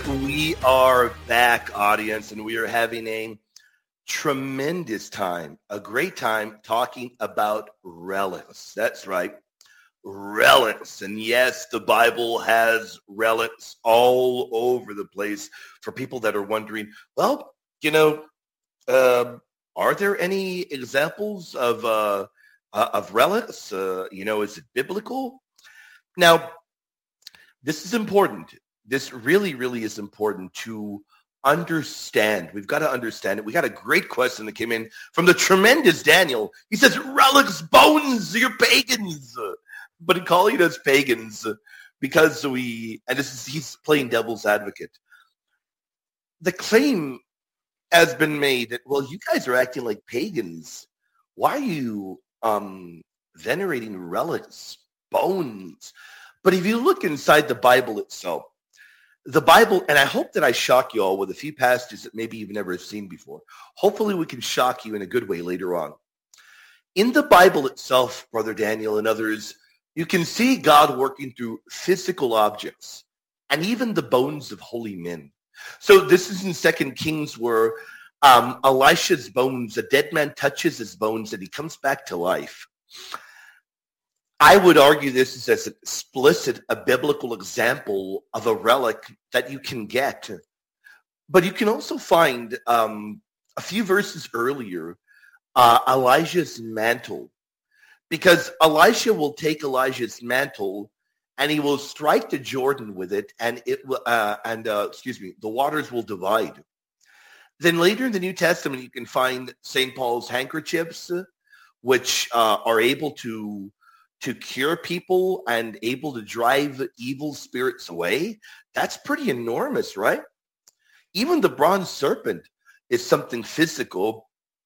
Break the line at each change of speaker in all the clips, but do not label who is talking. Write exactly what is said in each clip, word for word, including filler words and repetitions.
We are back, audience, and we are having a tremendous time, a great time talking about relics. That's right, relics. And yes, the Bible has relics all over the place for people that are wondering, well, you know, uh, are there any examples of uh, uh, of relics? Uh, you know, is it biblical? Now, this is important. This really, really is important to understand. We've got to understand it. We got a great question that came in from the tremendous Daniel. He says, relics, bones, you're pagans. But he calling us pagans because we, and this is, he's playing devil's advocate. The claim has been made that, well, you guys are acting like pagans. Why are you um, venerating relics, bones? But if you look inside the Bible itself, the Bible, and I hope that I shock you all with a few passages that maybe you've never seen before. Hopefully we can shock you in a good way later on. In the Bible itself, Brother Daniel and others, you can see God working through physical objects and even the bones of holy men. So this is in Second Kings where um, Elisha's bones, a dead man touches his bones and he comes back to life. I would argue this is as explicit a biblical example of a relic that you can get. But you can also find um, a few verses earlier, uh, Elijah's mantle. Because Elisha will take Elijah's mantle and he will strike the Jordan with it, and it will, uh, and uh, excuse me, the waters will divide. Then later in the New Testament, you can find Saint Paul's handkerchiefs, which uh, are able to to cure people and able to drive evil spirits away. That's pretty enormous, right? Even the bronze serpent is something physical,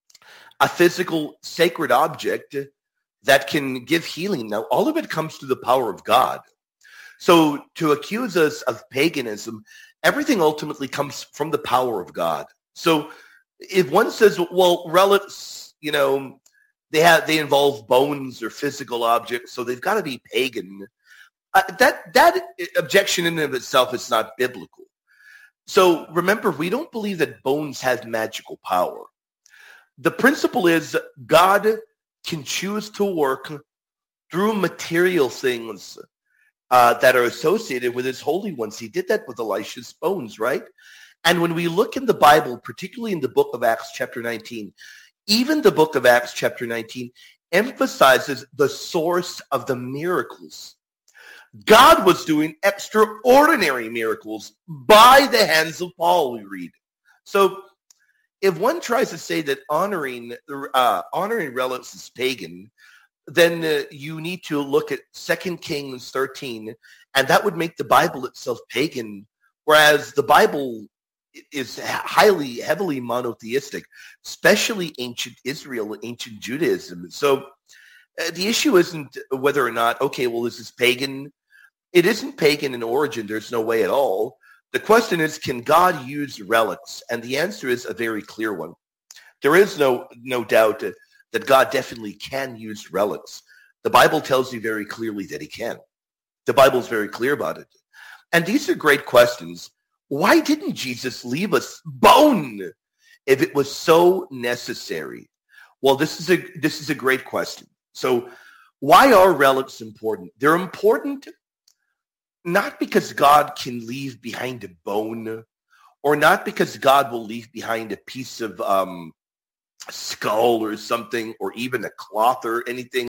a physical sacred object that can give healing. Now, all of it comes through the power of God. So to accuse us of paganism, everything ultimately comes from the power of God. So if one says, well, relics, you know, They have they involve bones or physical objects, so they've got to be pagan. Uh, that that objection in and of itself is not biblical. So remember, we don't believe that bones have magical power. The principle is God can choose to work through material things uh, that are associated with his holy ones. He did that with Elisha's bones, right? And when we look in the Bible, particularly in the book of Acts chapter nineteen, even the book of Acts chapter nineteen emphasizes the source of the miracles. God was doing extraordinary miracles by the hands of Paul, we read. So if one tries to say that honoring uh, honoring relics is pagan, then uh, you need to look at Second Kings thirteen, and that would make the Bible itself pagan, whereas the Bible is highly, heavily monotheistic, especially ancient Israel, ancient Judaism. So uh, the issue isn't whether or not, okay, well, this is pagan. It isn't pagan in origin. There's no way at all. The question is, can God use relics? And the answer is a very clear one. There is no, no doubt that, that God definitely can use relics. The Bible tells you very clearly that he can. The Bible is very clear about it. And these are great questions. Why didn't Jesus leave us bone if it was so necessary? Well, this is a this is a great question. So why are relics important? They're important not because God can leave behind a bone, or not because God will leave behind a piece of um, skull or something, or even a cloth or anything.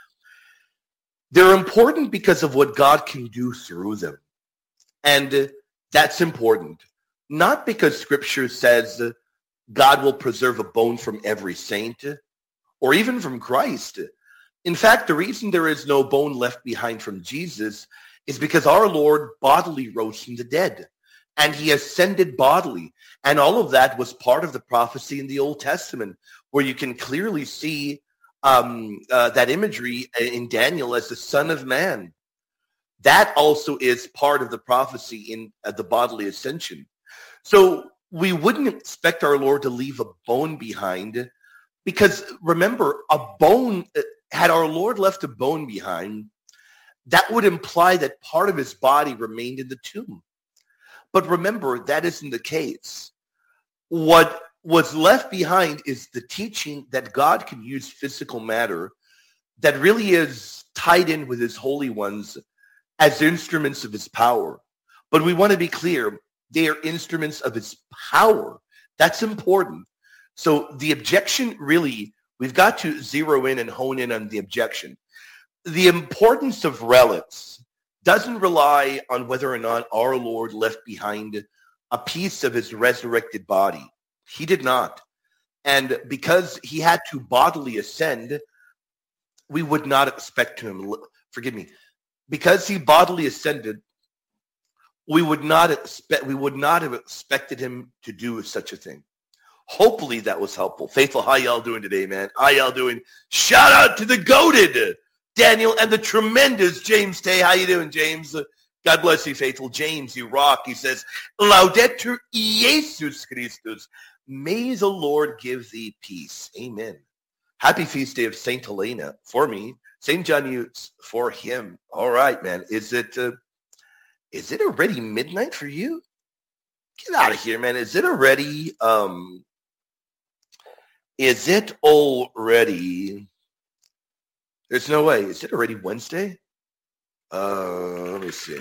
They're important because of what God can do through them. And uh, that's important. Not because Scripture says uh, God will preserve a bone from every saint, uh, or even from Christ. In fact, the reason there is no bone left behind from Jesus is because our Lord bodily rose from the dead, and he ascended bodily. And all of that was part of the prophecy in the Old Testament, where you can clearly see um, uh, that imagery in Daniel as the Son of Man. That also is part of the prophecy in uh, the bodily ascension. So we wouldn't expect our Lord to leave a bone behind, because remember, a bone, had our Lord left a bone behind, that would imply that part of his body remained in the tomb. But remember, that isn't the case. What was left behind is the teaching that God can use physical matter that really is tied in with his holy ones as instruments of his power. But we want to be clear, they are instruments of his power. That's important. So the objection really, we've got to zero in and hone in on the objection. The importance of relics doesn't rely on whether or not our Lord left behind a piece of his resurrected body. He did not. And because he had to bodily ascend, we would not expect him, forgive me, because he bodily ascended, we would not expect, we would not have expected him to do such a thing. Hopefully that was helpful. Faithful, how y'all doing today, man? How y'all doing? Shout out to the goated Daniel and the tremendous James Tay. How you doing, James? God bless you, Faithful. James, you rock. He says, Laudetur Jesus Christus. May the Lord give thee peace. Amen. Happy feast day of Saint Helena for me. Saint John Eudes for him. All right, man. Is it uh, is it already midnight for you? Get out of here, man. Is it already um is it already there's no way. Is it already Wednesday? Uh let me see.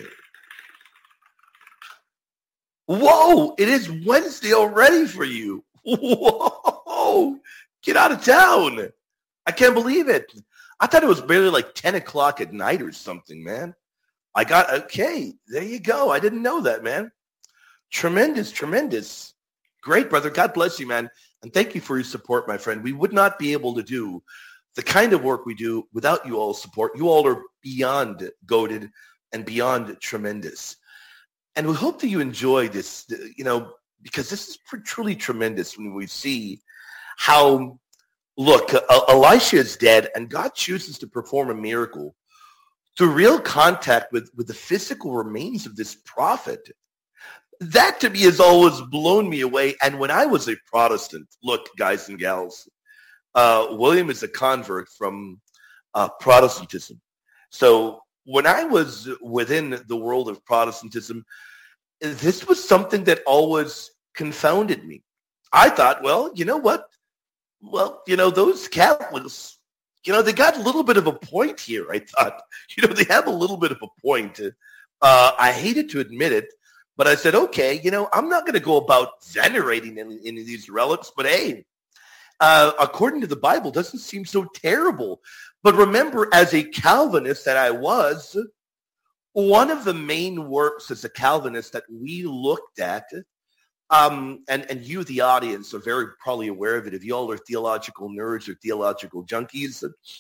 Whoa, it is Wednesday already for you. Whoa, get out of town. I can't believe it. I thought it was barely like ten o'clock at night or something, man. I got, okay, there you go. I didn't know that, man. Tremendous, tremendous. Great, brother. God bless you, man. And thank you for your support, my friend. We would not be able to do the kind of work we do without you all's support. You all are beyond goated and beyond tremendous. And we hope that you enjoy this, you know, because this is truly tremendous when we see how, look, Elisha is dead and God chooses to perform a miracle through real contact with, with the physical remains of this prophet. That to me has always blown me away. And when I was a Protestant, look, guys and gals, uh, William is a convert from uh, Protestantism. So when I was within the world of Protestantism, this was something that always confounded me. I thought, well, you know what? Well, you know, those Catholics, you know, they got a little bit of a point here, I thought. You know, they have a little bit of a point. Uh, I hated to admit it, but I said, okay, you know, I'm not going to go about venerating any, any of these relics, but hey, uh, according to the Bible, doesn't seem so terrible. But remember, as a Calvinist that I was, one of the main works as a Calvinist that we looked at, um, and, and you, the audience, are very probably aware of it, if you all are theological nerds or theological junkies,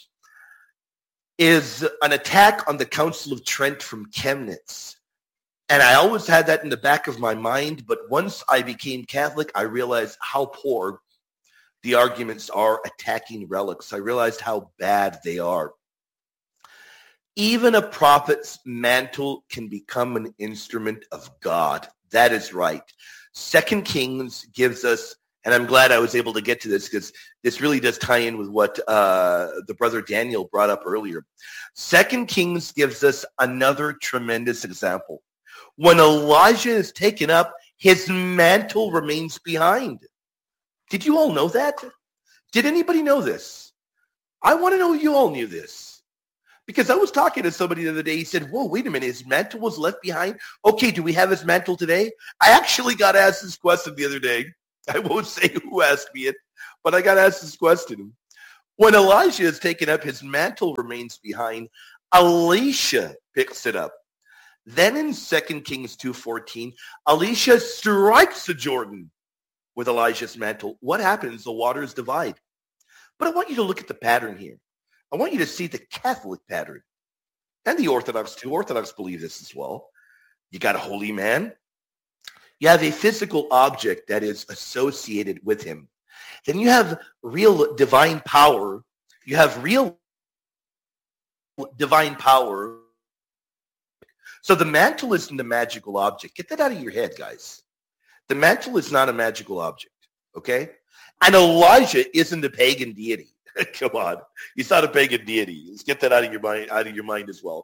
is an attack on the Council of Trent from Chemnitz. And I always had that in the back of my mind, but once I became Catholic, I realized how poor the arguments are attacking relics. I realized how bad they are. Even a prophet's mantle can become an instrument of God. That is right. Second Kings gives us, and I'm glad I was able to get to this because this really does tie in with what uh, the brother Daniel brought up earlier. Second Kings gives us another tremendous example. When Elijah is taken up, his mantle remains behind. Did you all know that? Did anybody know this? I want to know if you all knew this. Because I was talking to somebody the other day. He said, whoa, wait a minute. His mantle was left behind? Okay, do we have his mantle today? I actually got asked this question the other day. I won't say who asked me it, but I got asked this question. When Elijah is taken up, his mantle remains behind. Elisha picks it up. Then in Second Kings two fourteen, Elisha strikes the Jordan with Elijah's mantle. What happens? The waters divide. But I want you to look at the pattern here. I want you to see the Catholic pattern. And the Orthodox too. Orthodox believe this as well. You got a holy man. You have a physical object that is associated with him. Then you have real divine power. You have real divine power. So the mantle isn't a magical object. Get that out of your head, guys. The mantle is not a magical object, okay? And Elijah isn't a pagan deity. Come on. He's not a pagan deity. Let's get that out of your mind, out of your mind as well.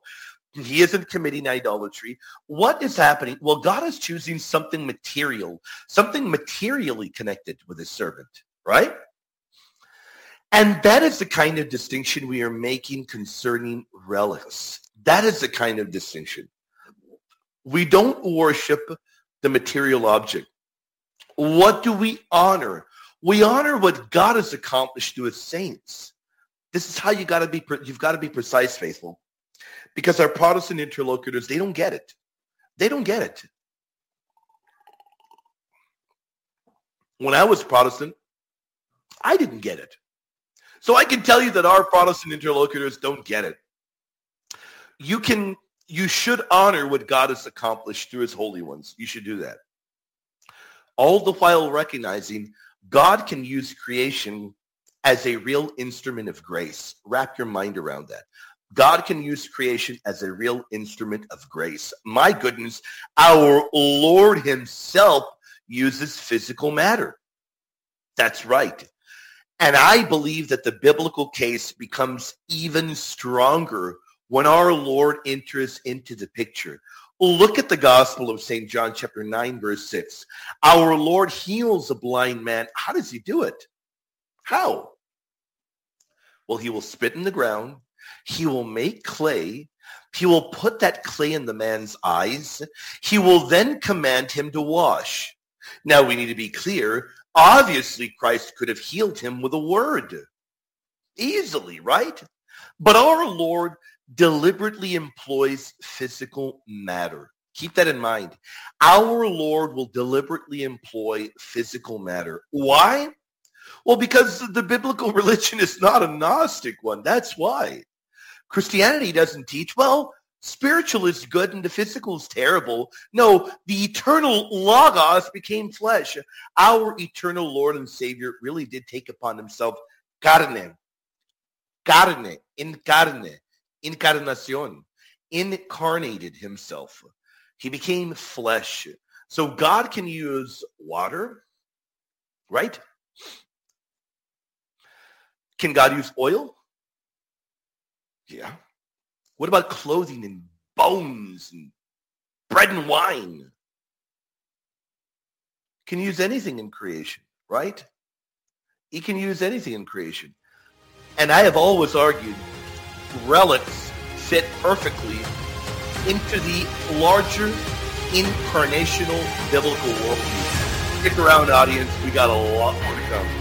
He isn't committing idolatry. What is happening? Well, God is choosing something material, something materially connected with his servant, right? And that is the kind of distinction we are making concerning relics. That is the kind of distinction. We don't worship the material object. What do we honor? We honor what God has accomplished through his saints. This is how you got to be, you've got to be precise, faithful. Because our Protestant interlocutors, they don't get it. They don't get it. When I was Protestant, I didn't get it. So I can tell you that our Protestant interlocutors don't get it. You can, you should honor what God has accomplished through his holy ones. You should do that. All the while recognizing God can use creation as a real instrument of grace. Wrap your mind around that. God can use creation as a real instrument of grace. My goodness, our Lord himself uses physical matter. That's right. And I believe that the biblical case becomes even stronger when our Lord enters into the picture. Look at the Gospel of Saint John chapter nine, verse six. Our Lord heals a blind man. How does he do it? How? Well, he will spit in the ground. He will make clay. He will put that clay in the man's eyes. He will then command him to wash. Now, we need to be clear. Obviously, Christ could have healed him with a word. Easily, right? But our Lord deliberately employs physical matter. Keep that in mind. Our Lord will deliberately employ physical matter. Why? Well, because the biblical religion is not a Gnostic one. That's why. Christianity doesn't teach, well, spiritual is good and the physical is terrible. No, the eternal Logos became flesh. Our eternal Lord and Savior really did take upon himself carne, carne, incarne, incarnación, incarnated himself. He became flesh. So God can use water, right? Can God use oil? Yeah. What about clothing and bones and bread and wine? Can use anything in creation, right? He can use anything in creation. And I have always argued relics fit perfectly into the larger incarnational biblical worldview. Stick around, audience. We got a lot more to come.